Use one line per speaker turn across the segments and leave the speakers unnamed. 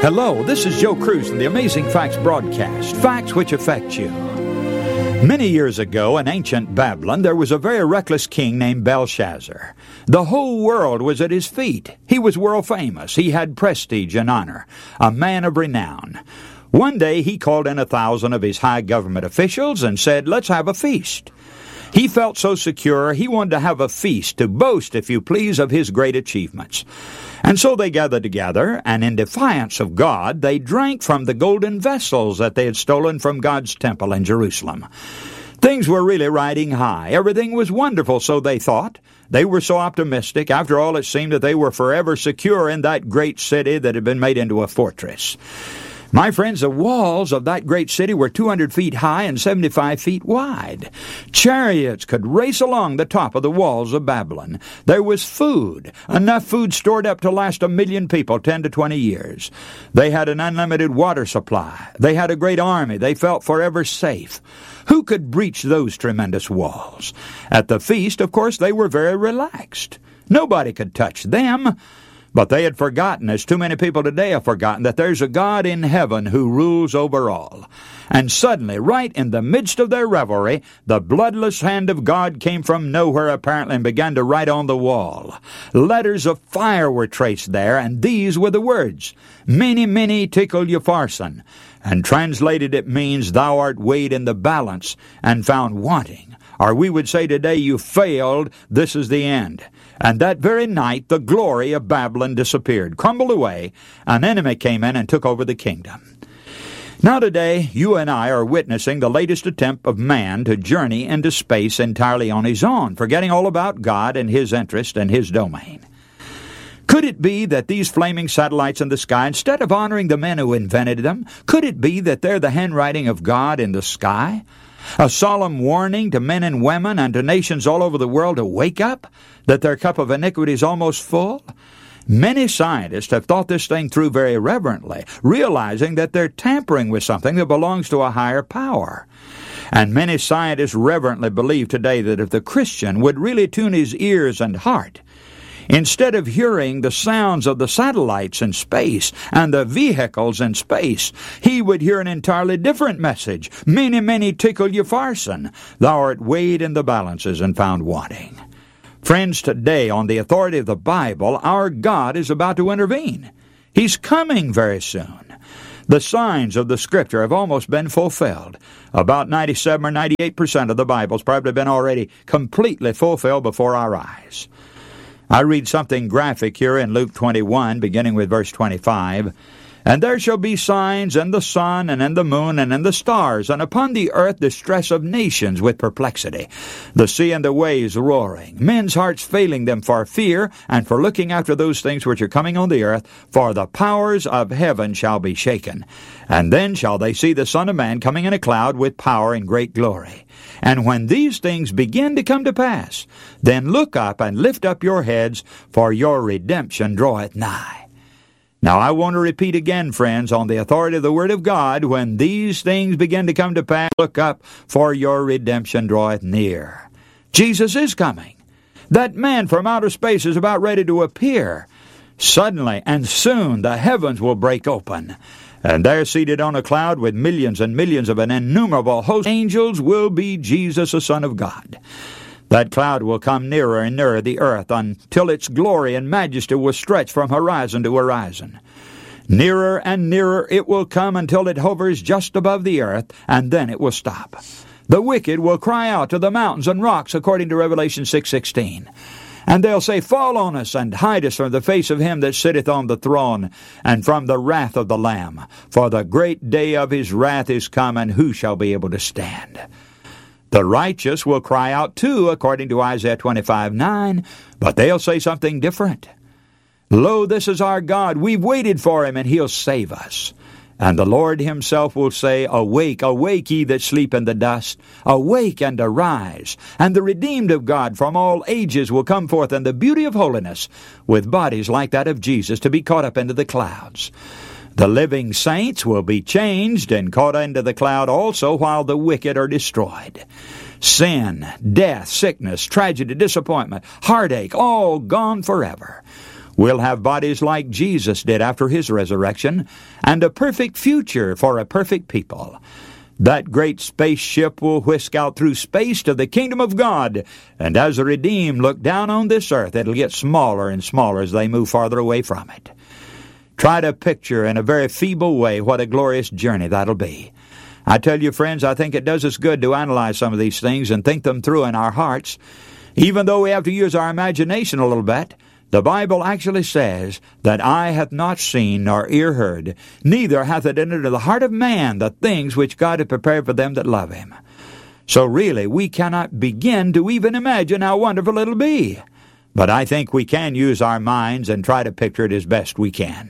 Hello, this is Joe Cruz from the Amazing Facts broadcast, facts which affect you. Many years ago in ancient Babylon, there was a very reckless king named Belshazzar. The whole world was at his feet. He was world famous. He had prestige and honor, a man of renown. One day he called in 1,000 of his high government officials and said, "Let's have a feast." He felt so secure, he wanted to have a feast to boast, if you please, of his great achievements. And so they gathered together, and in defiance of God, they drank from the golden vessels that they had stolen from God's temple in Jerusalem. Things were really riding high. Everything was wonderful, so they thought. They were so optimistic. After all, it seemed that they were forever secure in that great city that had been made into a fortress. My friends, the walls of that great city were 200 feet high and 75 feet wide. Chariots could race along the top of the walls of Babylon. There was food, enough food stored up to last 1 million people 10 to 20 years. They had an unlimited water supply. They had a great army. They felt forever safe. Who could breach those tremendous walls? At the feast, of course, they were very relaxed. Nobody could touch them. But they had forgotten, as too many people today have forgotten, that there's a God in heaven who rules over all. And suddenly, right in the midst of their revelry, the bloodless hand of God came from nowhere apparently and began to write on the wall. Letters of fire were traced there, and these were the words, "Mene, mene, tekel upharsin," and translated it means, "Thou art weighed in the balance and found wanting." Or we would say today, "You failed, this is the end." And that very night, the glory of Babylon disappeared, crumbled away. An enemy came in and took over the kingdom. Now today, you and I are witnessing the latest attempt of man to journey into space entirely on his own, forgetting all about God and His interest and His domain. Could it be that these flaming satellites in the sky, instead of honoring the men who invented them, could it be that they're the handwriting of God in the sky? A solemn warning to men and women and to nations all over the world to wake up, that their cup of iniquity is almost full? Many scientists have thought this thing through very reverently, realizing that they're tampering with something that belongs to a higher power. And many scientists reverently believe today that if the Christian would really tune his ears and heart, instead of hearing the sounds of the satellites in space and the vehicles in space, he would hear an entirely different message. "Mene, mene, tekel upharsin," "Thou art weighed in the balances and found wanting." Friends, today, on the authority of the Bible, our God is about to intervene. He's coming very soon. The signs of the Scripture have almost been fulfilled. About 97 or 98% of the Bible's probably been already completely fulfilled before our eyes. I read something graphic here in Luke 21, beginning with verse 25. "And there shall be signs in the sun, and in the moon, and in the stars, and upon the earth distress of nations with perplexity, the sea and the waves roaring, men's hearts failing them for fear, and for looking after those things which are coming on the earth, for the powers of heaven shall be shaken. And then shall they see the Son of Man coming in a cloud with power and great glory. And when these things begin to come to pass, then look up and lift up your heads, for your redemption draweth nigh." Now I want to repeat again, friends, on the authority of the Word of God, when these things begin to come to pass, look up, for your redemption draweth near. Jesus is coming. That man from outer space is about ready to appear. Suddenly and soon the heavens will break open. And there, seated on a cloud with millions and millions of an innumerable host of angels, will be Jesus, the Son of God. That cloud will come nearer and nearer the earth until its glory and majesty will stretch from horizon to horizon. Nearer and nearer it will come until it hovers just above the earth, and then it will stop. The wicked will cry out to the mountains and rocks, according to Revelation 6:16. And they'll say, "Fall on us, and hide us from the face of him that sitteth on the throne, and from the wrath of the Lamb. For the great day of his wrath is come, and who shall be able to stand?" The righteous will cry out too, according to Isaiah 25:9, but they'll say something different. "Lo, this is our God. We've waited for him, and he'll save us." And the Lord himself will say, "Awake, awake, ye that sleep in the dust. Awake and arise. And the redeemed of God from all ages will come forth in the beauty of holiness, with bodies like that of Jesus, to be caught up into the clouds." The living saints will be changed and caught into the cloud also, while the wicked are destroyed. Sin, death, sickness, tragedy, disappointment, heartache, all gone forever. We'll have bodies like Jesus did after His resurrection, and a perfect future for a perfect people. That great spaceship will whisk out through space to the kingdom of God, and as the redeemed look down on this earth, it'll get smaller and smaller as they move farther away from it. Try to picture in a very feeble way what a glorious journey that'll be. I tell you, friends, I think it does us good to analyze some of these things and think them through in our hearts. Even though we have to use our imagination a little bit, the Bible actually says that eye hath not seen nor ear heard, neither hath it entered into the heart of man the things which God hath prepared for them that love Him. So really, we cannot begin to even imagine how wonderful it'll be. But I think we can use our minds and try to picture it as best we can.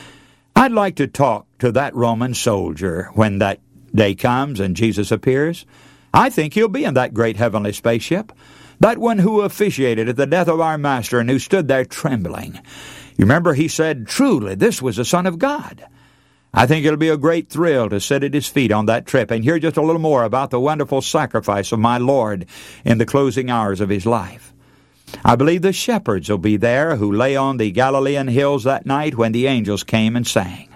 I'd like to talk to that Roman soldier when that day comes and Jesus appears. I think he'll be in that great heavenly spaceship. That one who officiated at the death of our Master and who stood there trembling. You remember he said, truly, this was the Son of God. I think it'll be a great thrill to sit at His feet on that trip and hear just a little more about the wonderful sacrifice of my Lord in the closing hours of His life. I believe the shepherds will be there who lay on the Galilean hills that night when the angels came and sang.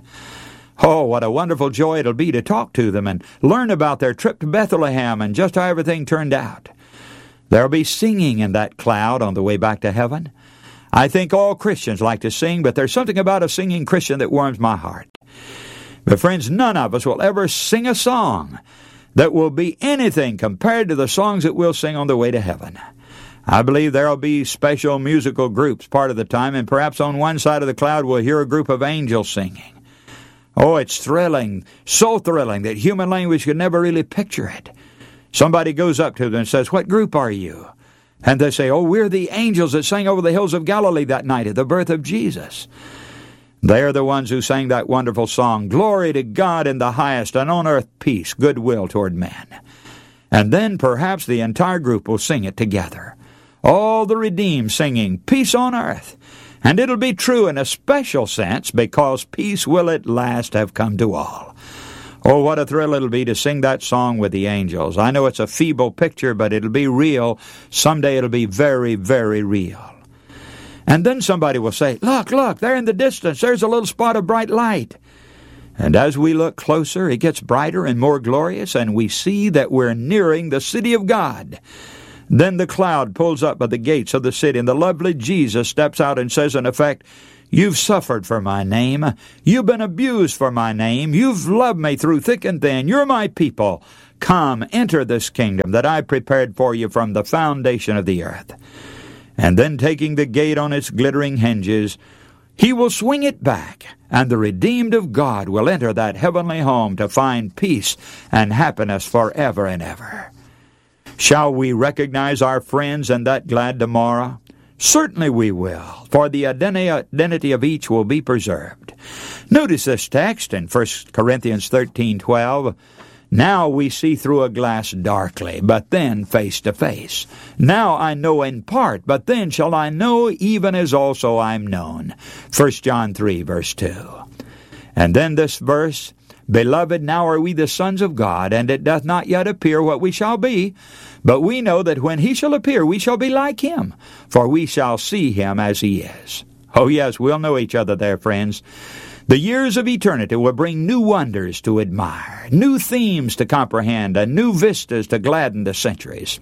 Oh, what a wonderful joy it'll be to talk to them and learn about their trip to Bethlehem and just how everything turned out. There'll be singing in that cloud on the way back to heaven. I think all Christians like to sing, but there's something about a singing Christian that warms my heart. But friends, none of us will ever sing a song that will be anything compared to the songs that we'll sing on the way to heaven. I believe there'll be special musical groups part of the time, and perhaps on one side of the cloud we'll hear a group of angels singing. Oh, it's thrilling, so thrilling that human language could never really picture it. Somebody goes up to them and says, what group are you? And they say, oh, we're the angels that sang over the hills of Galilee that night at the birth of Jesus. They're the ones who sang that wonderful song, Glory to God in the highest, and on earth peace, goodwill toward men. And then perhaps the entire group will sing it together. All the redeemed singing, peace on earth. And it'll be true in a special sense because peace will at last have come to all. Oh, what a thrill it'll be to sing that song with the angels. I know it's a feeble picture, but it'll be real. Someday it'll be very, very real. And then somebody will say, look, there in the distance, there's a little spot of bright light. And as we look closer, it gets brighter and more glorious, and we see that we're nearing the city of God. Then the cloud pulls up by the gates of the city, and the lovely Jesus steps out and says, in effect, you've suffered for my name. You've been abused for my name. You've loved me through thick and thin. You're my people. Come, enter this kingdom that I prepared for you from the foundation of the earth. And then taking the gate on its glittering hinges, He will swing it back, and the redeemed of God will enter that heavenly home to find peace and happiness forever and ever. Shall we recognize our friends in that glad tomorrow? Certainly we will, for the identity of each will be preserved. Notice this text in 1 Corinthians 13:12. Now we see through a glass darkly, but then face to face. Now I know in part, but then shall I know even as also I am known. 1 John 3, verse 2. And then this verse, Beloved, now are we the sons of God, and it doth not yet appear what we shall be. But we know that when He shall appear, we shall be like Him, for we shall see Him as He is. Oh yes, we'll know each other there, friends. The years of eternity will bring new wonders to admire, new themes to comprehend, and new vistas to gladden the centuries.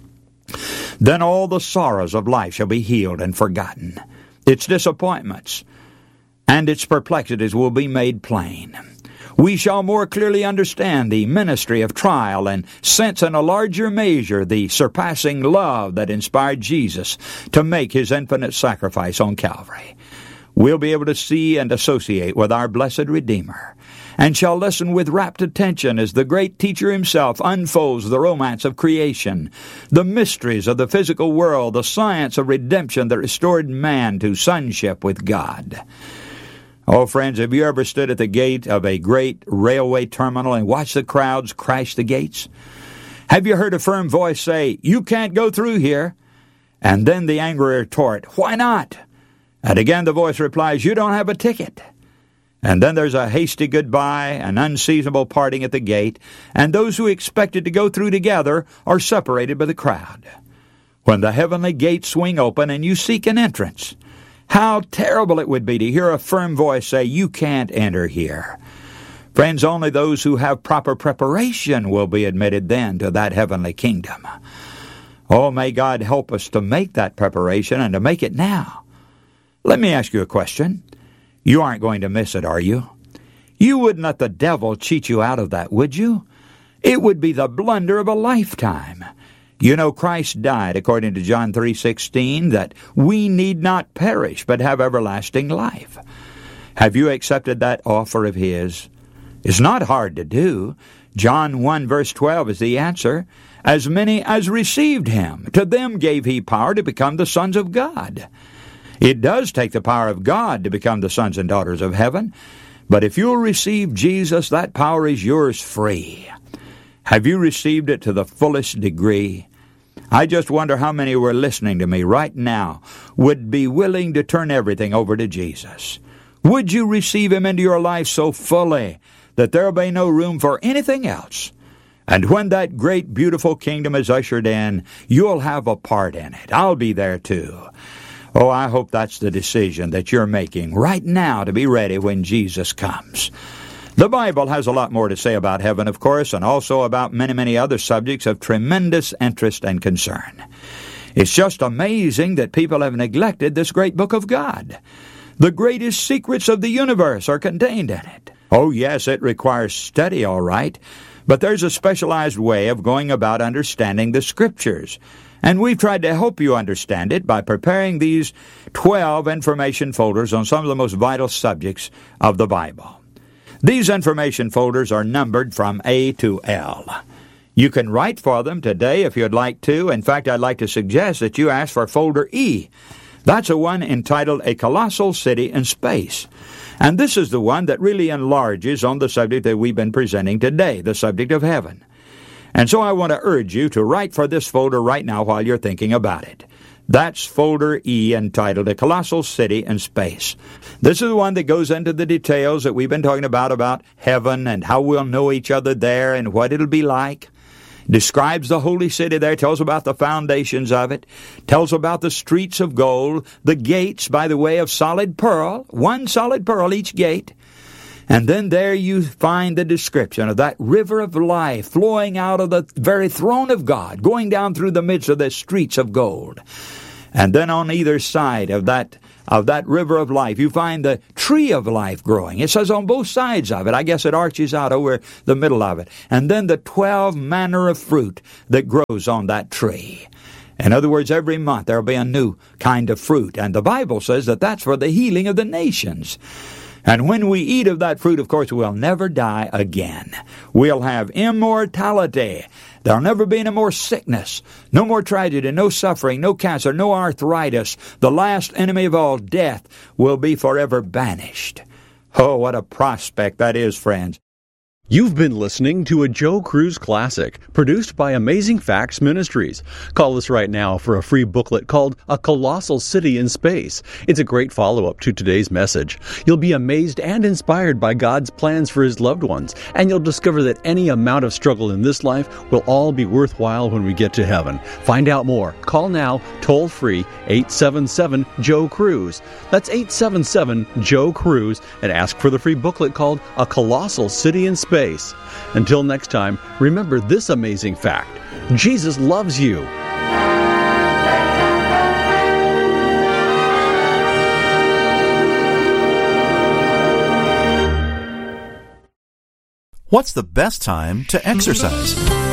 Then all the sorrows of life shall be healed and forgotten. Its disappointments and its perplexities will be made plain. We shall more clearly understand the ministry of trial and sense in a larger measure the surpassing love that inspired Jesus to make His infinite sacrifice on Calvary. We'll be able to see and associate with our blessed Redeemer, and shall listen with rapt attention as the great teacher Himself unfolds the romance of creation, the mysteries of the physical world, the science of redemption that restored man to sonship with God. Oh, friends, have you ever stood at the gate of a great railway terminal and watched the crowds crash the gates? Have you heard a firm voice say, you can't go through here? And then the angry retort, why not? And again the voice replies, you don't have a ticket. And then there's a hasty goodbye, an unseasonable parting at the gate, and those who expected to go through together are separated by the crowd. When the heavenly gates swing open and you seek an entrance, How terrible it would be to hear a firm voice say, "You can't enter here." Friends, only those who have proper preparation will be admitted then to that heavenly kingdom. Oh, may God help us to make that preparation and to make it now. Let me ask you a question. You aren't going to miss it, are you? You wouldn't let the devil cheat you out of that, would you? It would be the blunder of a lifetime. You know, Christ died, according to John 3:16, that we need not perish, but have everlasting life. Have you accepted that offer of His? It's not hard to do. John 1 verse 12 is the answer. As many as received Him, to them gave He power to become the sons of God. It does take the power of God to become the sons and daughters of heaven, but if you'll receive Jesus, that power is yours free. Have you received it to the fullest degree? I just wonder how many who are listening to me right now would be willing to turn everything over to Jesus. Would you receive Him into your life so fully that there will be no room for anything else? And when that great, beautiful kingdom is ushered in, you'll have a part in it. I'll be there too. Oh, I hope that's the decision that you're making right now to be ready when Jesus comes. The Bible has a lot more to say about heaven, of course, and also about many, many other subjects of tremendous interest and concern. It's just amazing that people have neglected this great book of God. The greatest secrets of the universe are contained in it. Oh, yes, it requires study, all right, but there's a specialized way of going about understanding the Scriptures. And we've tried to help you understand it by preparing these 12 information folders on some of the most vital subjects of the Bible. These information folders are numbered from A to L. You can write for them today if you'd like to. In fact, I'd like to suggest that you ask for folder E. That's a one entitled A Colossal City in Space. And this is the one that really enlarges on the subject that we've been presenting today, the subject of heaven. And so I want to urge you to write for this folder right now while you're thinking about it. That's folder E, entitled A Colossal City in Space. This is the one that goes into the details that we've been talking about heaven and how we'll know each other there and what it'll be like. Describes the holy city there, tells about the foundations of it, tells about the streets of gold, the gates by the way of solid pearl, one solid pearl each gate. And then there you find the description of that river of life flowing out of the very throne of God, going down through the midst of the streets of gold. And then on either side of that river of life, you find the tree of life growing. It says on both sides of it. I guess it arches out over the middle of it. And then the 12 manner of fruit that grows on that tree. In other words, every month there will be a new kind of fruit. And the Bible says that that's for the healing of the nations. And when we eat of that fruit, of course, we'll never die again. We'll have immortality. There'll never be any more sickness, no more tragedy, no suffering, no cancer, no arthritis. The last enemy of all, death, will be forever banished. Oh, what a prospect that is, friends.
You've been listening to a Joe Cruz Classic, produced by Amazing Facts Ministries. Call us right now for a free booklet called A Colossal City in Space. It's a great follow-up to today's message. You'll be amazed and inspired by God's plans for His loved ones, and you'll discover that any amount of struggle in this life will all be worthwhile when we get to heaven. Find out more. Call now, toll-free, 877-JOE-CRUISE. That's 877-JOE-CRUISE, and ask for the free booklet called A Colossal City in Space. Until next time, remember this amazing fact: Jesus loves you.
What's the best time to exercise?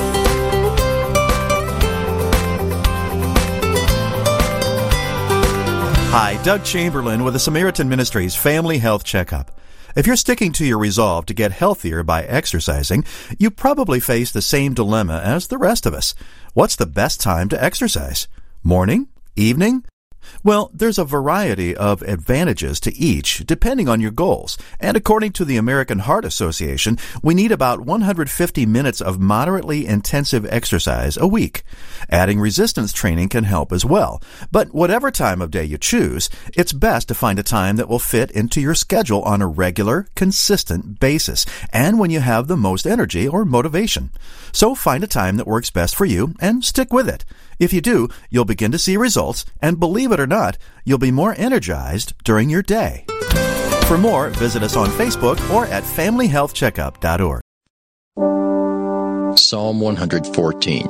Hi, Doug Chamberlain with the Samaritan Ministries Family Health Checkup. If you're sticking to your resolve to get healthier by exercising, you probably face the same dilemma as the rest of us. What's the best time to exercise? Morning? Evening? Well, there's a variety of advantages to each, depending on your goals. And according to the American Heart Association, we need about 150 minutes of moderately intensive exercise a week. Adding resistance training can help as well. But whatever time of day you choose, it's best to find a time that will fit into your schedule on a regular, consistent basis, and when you have the most energy or motivation. So find a time that works best for you and stick with it. If you do, you'll begin to see results, and believe it or not, you'll be more energized during your day. For more, visit us on Facebook or at familyhealthcheckup.org.
Psalm 114.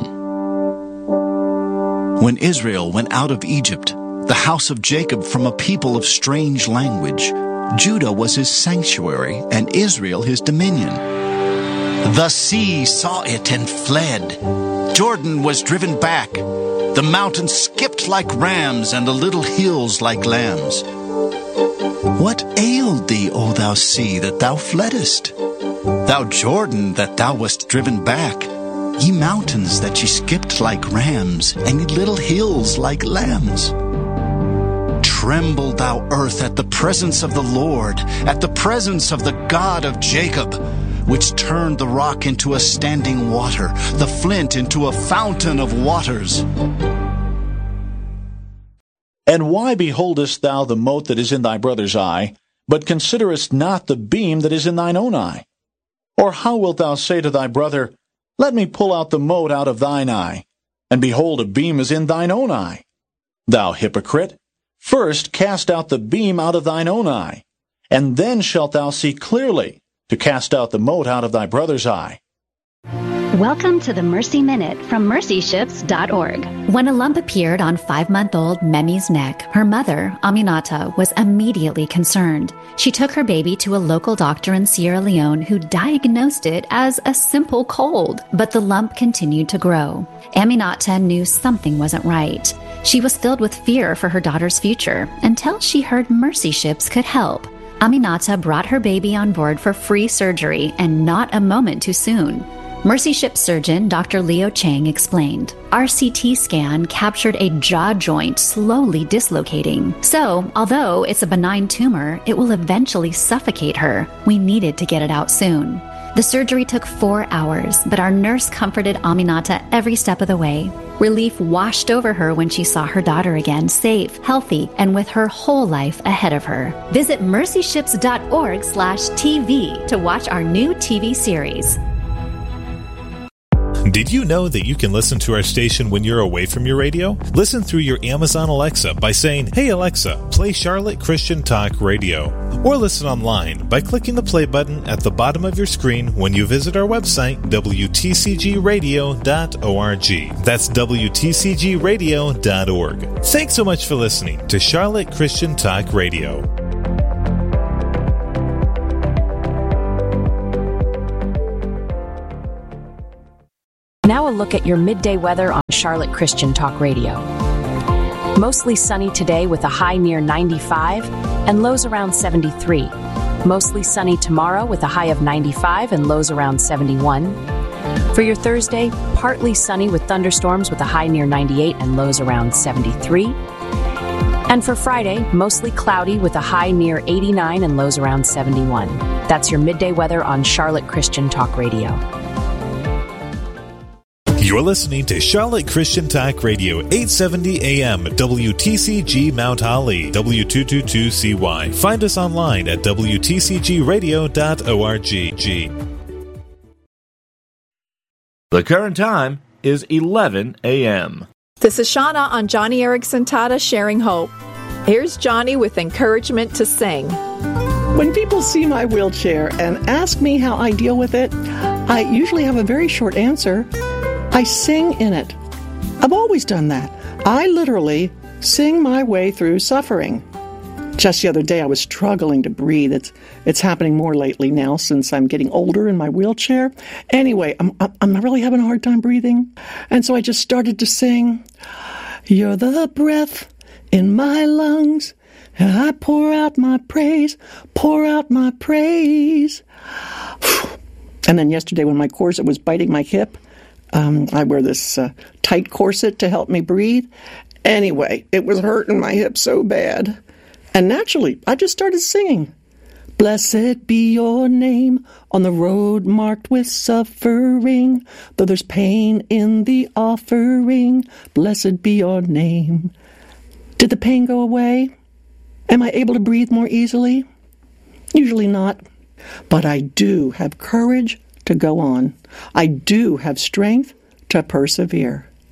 When Israel went out of Egypt, the house of Jacob from a people of strange language, Judah was his sanctuary, and Israel his dominion. The sea saw it and fled. Jordan was driven back. The mountains skipped like rams, and the little hills like lambs. What ailed thee, O thou sea, that thou fleddest? Thou Jordan, that thou wast driven back? Ye mountains, that ye skipped like rams, and ye little hills like lambs. Tremble, thou earth, at the presence of the Lord, at the presence of the God of Jacob, which turned the rock into a standing water, the flint into a fountain of waters.
And why beholdest thou the mote that is in thy brother's eye, but considerest not the beam that is in thine own eye? Or how wilt thou say to thy brother, Let me pull out the mote out of thine eye, and behold, a beam is in thine own eye? Thou hypocrite, first cast out the beam out of thine own eye, and then shalt thou see clearly to cast out the mote out of thy brother's eye.
Welcome to the Mercy Minute from mercyships.org.
When a lump appeared on 5-month-old Memi's neck, her mother, Aminata, was immediately concerned. She took her baby to a local doctor in Sierra Leone who diagnosed it as a simple cold, but the lump continued to grow. Aminata knew something wasn't right. She was filled with fear for her daughter's future until she heard Mercy Ships could help. Aminata brought her baby on board for free surgery, and not a moment too soon. Mercy Ship surgeon Dr. Leo Chang explained, "Our CT scan captured a jaw joint slowly dislocating. So, although it's a benign tumor, it will eventually suffocate her. We needed to get it out soon." The surgery took 4 hours, but our nurse comforted Aminata every step of the way. Relief washed over her when she saw her daughter again, safe, healthy, and with her whole life ahead of her. Visit mercyships.org/TV to watch our new TV series.
Did you know that you can listen to our station when you're away from your radio? Listen through your Amazon Alexa by saying, "Hey Alexa, play Charlotte Christian Talk Radio." Or listen online by clicking the play button at the bottom of your screen when you visit our website, WTCGradio.org. That's WTCGradio.org. Thanks so much for listening to Charlotte Christian Talk Radio.
Now a look at your midday weather on Charlotte Christian Talk Radio. Mostly sunny today with a high near 95 and lows around 73. Mostly sunny tomorrow with a high of 95 and lows around 71. For your Thursday, partly sunny with thunderstorms with a high near 98 and lows around 73. And for Friday, mostly cloudy with a high near 89 and lows around 71. That's your midday weather on Charlotte Christian Talk Radio.
You're listening to Charlotte Christian Talk Radio, 870 AM, WTCG Mount Holly, W222CY. Find us online at WTCGradio.org.
The current time is 11 a.m.
This is Shauna on Johnny Erickson Tata Sharing Hope. Here's Johnny with encouragement to sing.
When people see my wheelchair and ask me how I deal with it, I usually have a very short answer. I sing in it. I've always done that. I literally sing my way through suffering. Just the other day, I was struggling to breathe. It's happening more lately now since I'm getting older in my wheelchair. Anyway, I'm really having a hard time breathing. And so I just started to sing, "You're the breath in my lungs, and I pour out my praise, pour out my praise." And then yesterday when my corset was biting my hip, I wear this tight corset to help me breathe. Anyway, it was hurting my hip so bad. And naturally, I just started singing. Blessed be your name on the road marked with suffering. Though there's pain in the offering, blessed be your name. Did the pain go away? Am I able to breathe more easily? Usually not. But I do have courage to go on. I do have strength to persevere.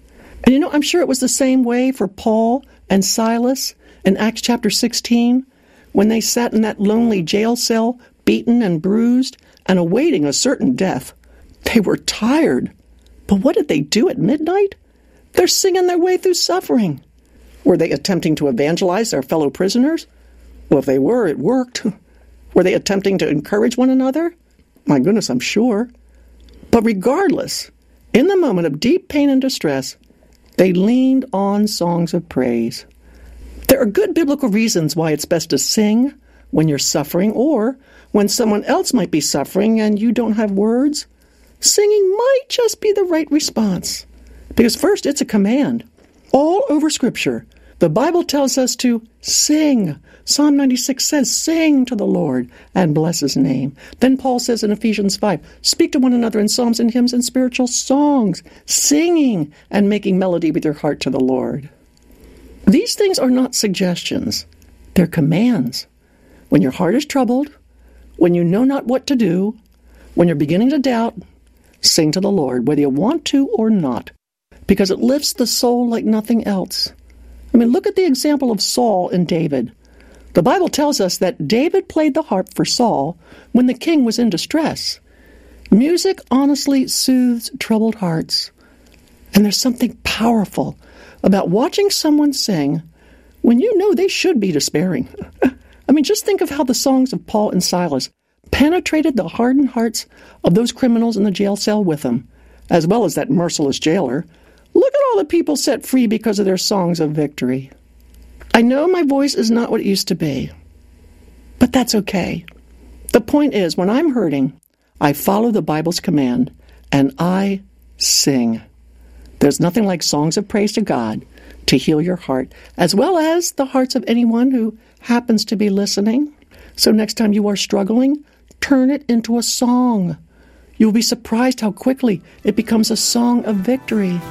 And I'm sure it was the same way for Paul and Silas in Acts chapter 16, when they sat in that lonely jail cell, beaten and bruised, and awaiting a certain death. They were tired. But what did they do at midnight? They're singing their way through suffering. Were they attempting to evangelize their fellow prisoners? Well, if they were, it worked. Were they attempting to encourage one another? My goodness, I'm sure. But regardless, in the moment of deep pain and distress, they leaned on songs of praise. There are good biblical reasons why it's best to sing when you're suffering or when someone else might be suffering and you don't have words. Singing might just be the right response. Because first, it's a command. All over Scripture, the Bible tells us to sing. Psalm 96 says, sing to the Lord and bless His name. Then Paul says in Ephesians 5, speak to one another in psalms and hymns and spiritual songs, singing and making melody with your heart to the Lord. These things are not suggestions. They're commands. When your heart is troubled, when you know not what to do, when you're beginning to doubt, sing to the Lord, whether you want to or not, because it lifts the soul like nothing else. Look at the example of Saul and David. The Bible tells us that David played the harp for Saul when the king was in distress. Music honestly soothes troubled hearts. And there's something powerful about watching someone sing when you know they should be despairing. Just think of how the songs of Paul and Silas penetrated the hardened hearts of those criminals in the jail cell with them, as well as that merciless jailer. Look at all the people set free because of their songs of victory. I know my voice is not what it used to be, but that's okay. The point is, when I'm hurting, I follow the Bible's command, and I sing. There's nothing like songs of praise to God to heal your heart, as well as the hearts of anyone who happens to be listening. So next time you are struggling, turn it into a song. You'll be surprised how quickly it becomes a song of victory.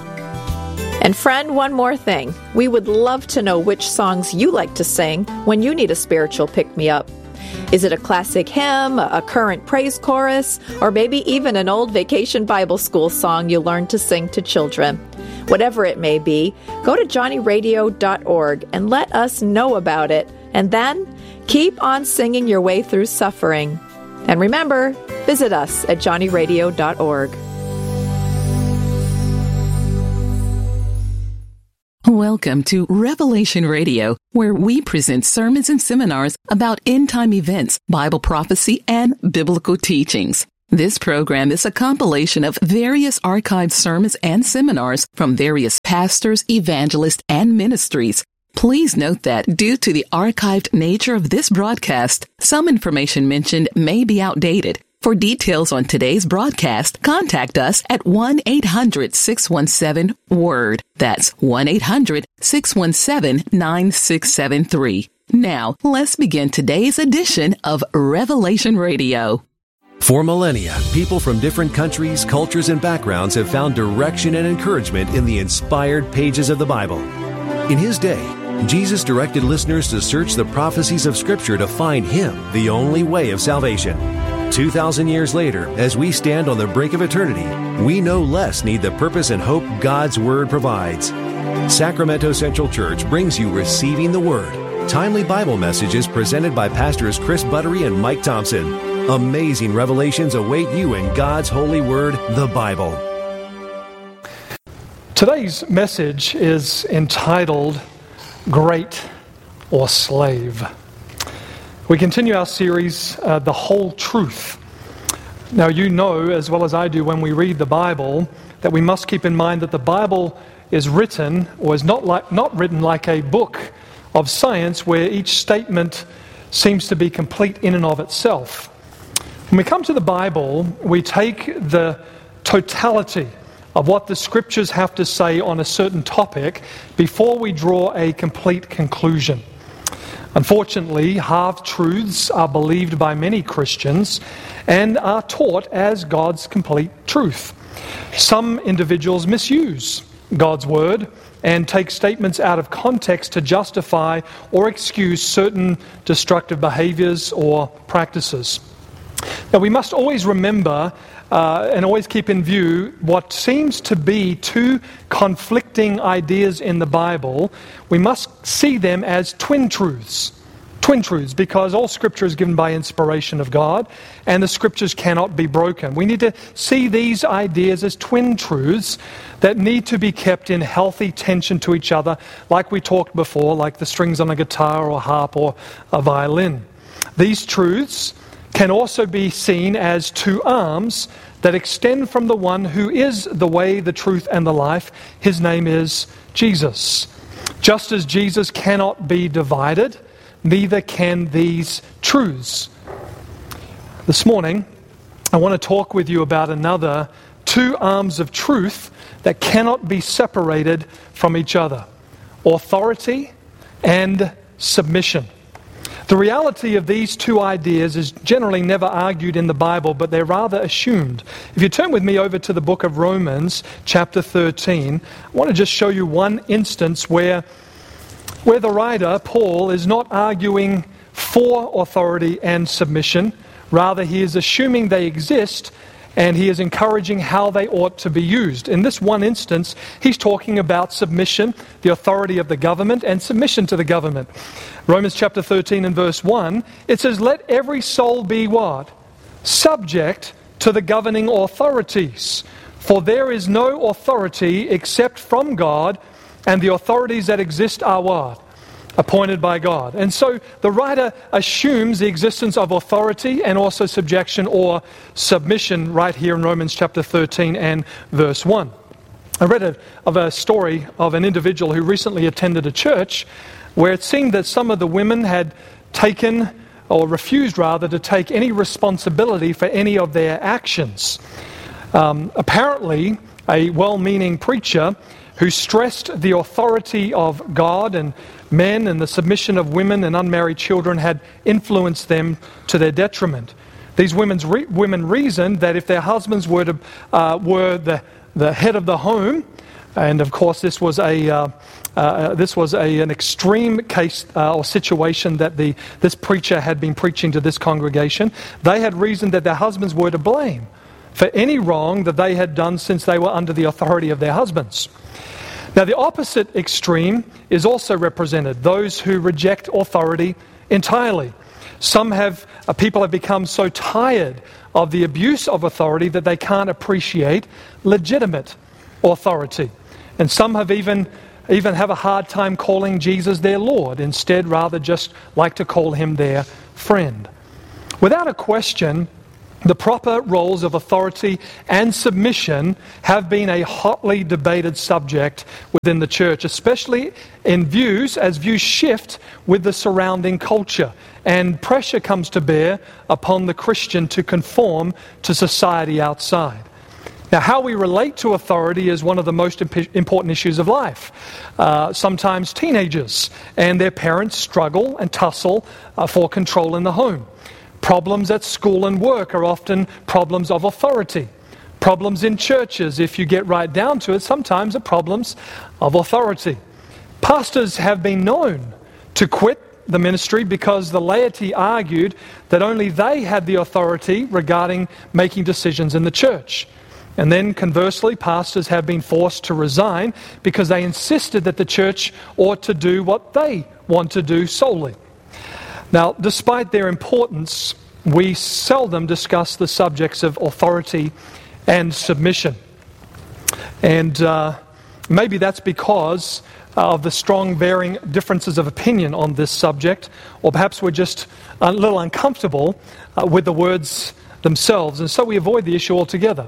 And friend, one more thing. We would love to know which songs you like to sing when you need a spiritual pick-me-up. Is it a classic hymn, a current praise chorus, or maybe even an old vacation Bible school song you learned to sing to children? Whatever it may be, go to johnnyradio.org and let us know about it. And then keep on singing your way through suffering. And remember, visit us at johnnyradio.org.
Welcome to Revelation Radio, where we present sermons and seminars about end-time events, Bible prophecy, and biblical teachings. This program is a compilation of various archived sermons and seminars from various pastors, evangelists, and ministries. Please note that due to the archived nature of this broadcast, some information mentioned may be outdated. For details on today's broadcast, contact us at 1-800-617-WORD. That's 1-800-617-9673. Now, let's begin today's edition of Revelation Radio.
For millennia, people from different countries, cultures, and backgrounds have found direction and encouragement in the inspired pages of the Bible. In His day, Jesus directed listeners to search the prophecies of Scripture to find Him, the only way of salvation. 2,000 years later, as we stand on the brink of eternity, we no less need the purpose and hope God's Word provides. Sacramento Central Church brings you Receiving the Word, timely Bible messages presented by Pastors Chris Buttery and Mike Thompson. Amazing revelations await you in God's holy Word, the Bible.
Today's message is entitled, Great or Slave. We continue our series, The Whole Truth. Now, you know as well as I do when we read the Bible that we must keep in mind that the Bible is written, or is not written like a book of science where each statement seems to be complete in and of itself. When we come to the Bible, we take the totality of what the Scriptures have to say on a certain topic before we draw a complete conclusion. Unfortunately, half-truths are believed by many Christians and are taught as God's complete truth. Some individuals misuse God's Word and take statements out of context to justify or excuse certain destructive behaviors or practices. Now, we must always remember and always keep in view what seems to be two conflicting ideas in the Bible. We must see them as twin truths. Twin truths, because all Scripture is given by inspiration of God, and the Scriptures cannot be broken. We need to see these ideas as twin truths that need to be kept in healthy tension to each other, like we talked before, like the strings on a guitar or harp or a violin. These truths can also be seen as two arms that extend from the one who is the way, the truth, and the life. His name is Jesus. Just as Jesus cannot be divided, neither can these truths. This morning, I want to talk with you about another two arms of truth that cannot be separated from each other: authority and submission. The reality of these two ideas is generally never argued in the Bible, but they're rather assumed. If you turn with me over to the book of Romans, chapter 13, I want to just show you one instance where the writer, Paul, is not arguing for authority and submission. Rather, he is assuming they exist, and he is encouraging how they ought to be used. In this one instance, he's talking about submission, the authority of the government, and submission to the government. Romans chapter 13 and verse 1, it says, "Let every soul be" what? "Subject to the governing authorities. For there is no authority except from God, and the authorities that exist are" what? "Appointed by God." And so the writer assumes the existence of authority and also subjection or submission right here in Romans chapter 13 and verse 1. I read of a story of an individual who recently attended a church where it seemed that some of the women had taken, or refused rather, to take any responsibility for any of their actions. Apparently, a well-meaning preacher who stressed the authority of God and men and the submission of women and unmarried children had influenced them to their detriment. These women reasoned that if their husbands were the head of the home, and of course this was an extreme case or situation that this preacher had been preaching to this congregation, they had reasoned that their husbands were to blame for any wrong that they had done since they were under the authority of their husbands. Now, the opposite extreme is also represented, those who reject authority entirely. People have become so tired of the abuse of authority that they can't appreciate legitimate authority. And some have even have a hard time calling Jesus their Lord, instead rather just like to call him their friend. Without a question, the proper roles of authority and submission have been a hotly debated subject within the church, especially as views shift with the surrounding culture and pressure comes to bear upon the Christian to conform to society outside. Now, how we relate to authority is one of the most important issues of life. Sometimes teenagers and their parents struggle and tussle for control in the home. Problems at school and work are often problems of authority. Problems in churches, if you get right down to it, sometimes are problems of authority. Pastors have been known to quit the ministry because the laity argued that only they had the authority regarding making decisions in the church. And then conversely, pastors have been forced to resign because they insisted that the church ought to do what they want to do solely. Now, despite their importance, we seldom discuss the subjects of authority and submission. And maybe that's because of the strong varying differences of opinion on this subject, or perhaps we're just a little uncomfortable with the words themselves, and so we avoid the issue altogether.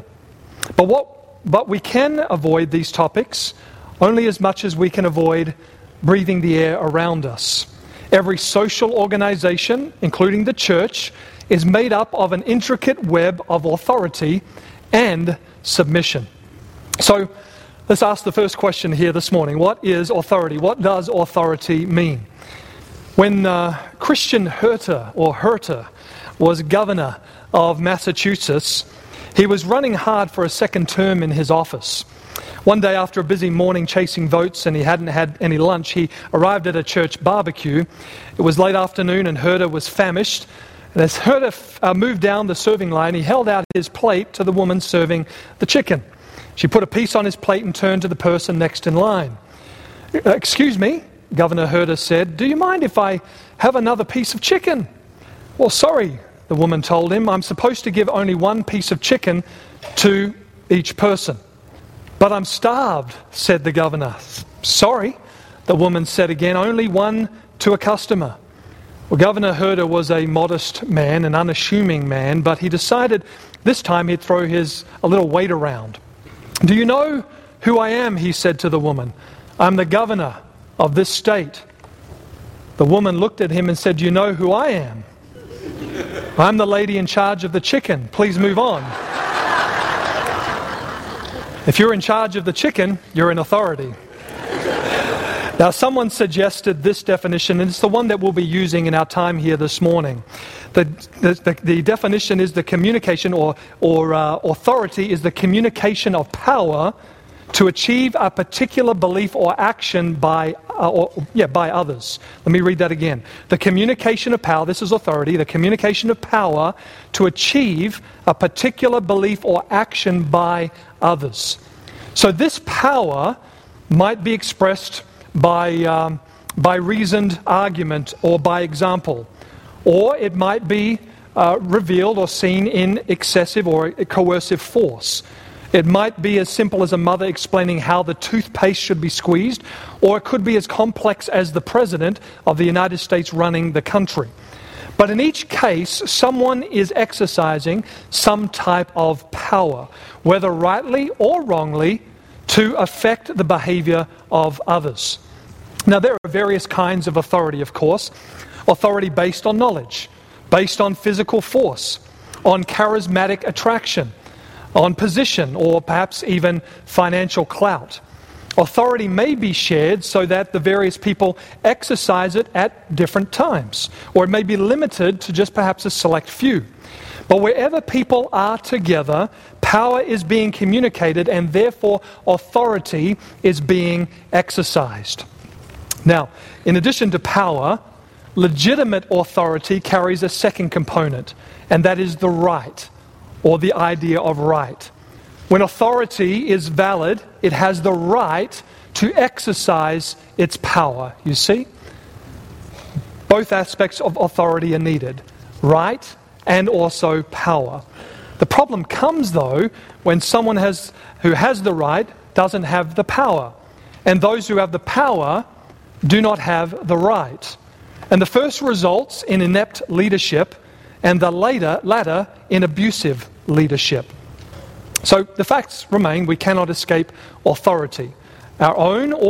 But we can avoid these topics only as much as we can avoid breathing the air around us. Every social organization, including the church, is made up of an intricate web of authority and submission. So let's ask the first question here this morning. What is authority? What does authority mean? When Christian Herter was governor of Massachusetts, he was running hard for a second term in his office. One day after a busy morning chasing votes and he hadn't had any lunch, he arrived at a church barbecue. It was late afternoon and Herter was famished And as Herder moved down the serving line, he held out his plate to the woman serving the chicken. She put a piece on his plate and turned to the person next in line. "Excuse me," Governor Herder said, "do you mind if I have another piece of chicken?" "Well, sorry," the woman told him, "I'm supposed to give only one piece of chicken to each person." "But I'm starved," said the governor. "Sorry," the woman said again, "only one to a customer." Well, Governor Herder was a modest man, an unassuming man, but he decided this time he'd throw a little weight around. "Do you know who I am?" he said to the woman. "I'm the governor of this state." The woman looked at him and said, "Do you know who I am?" "I'm the lady in charge of the chicken. Please move on." If you're in charge of the chicken, you're in authority. Now, someone suggested this definition, and it's the one that we'll be using in our time here this morning. The definition is the communication or authority is the communication of power to achieve a particular belief or action by others. Let me read that again. The communication of power, this is authority, the communication of power to achieve a particular belief or action by others. So this power might be expressed by reasoned argument or by example, or it might be revealed or seen in excessive or coercive force. It might be as simple as a mother explaining how the toothpaste should be squeezed, or it could be as complex as the President of the United States running the country. But in each case, someone is exercising some type of power, whether rightly or wrongly, to affect the behavior of others. Now, there are various kinds of authority, of course. Authority based on knowledge, based on physical force, on charismatic attraction, on position, or perhaps even financial clout. Authority may be shared so that the various people exercise it at different times, or it may be limited to just perhaps a select few. But wherever people are together, power is being communicated, and therefore authority is being exercised. Now, in addition to power, legitimate authority carries a second component, and that is the right, or the idea of right. When authority is valid, it has the right to exercise its power, you see? Both aspects of authority are needed, right and also power. The problem comes, though, when someone who has the right doesn't have the power, and those who have the power do not have the right. And the first results in inept leadership, and the latter in abusive leadership. So the facts remain: we cannot escape authority, our own